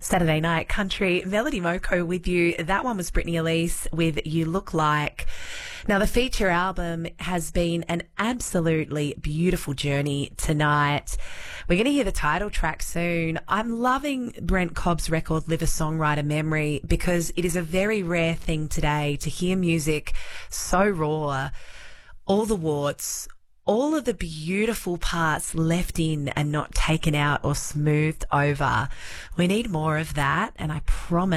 Saturday Night Country. Melody Moko with you. That one was Brittany Elise with You Look Like. Now, the feature album has been an absolutely beautiful journey tonight. We're going to hear the title track soon. I'm loving Brent Cobb's record, Live a Songwriter Memory, because it is a very rare thing today to hear music so raw, all the warts, all of the beautiful parts left in and not taken out or smoothed over. We need more of that, and I promise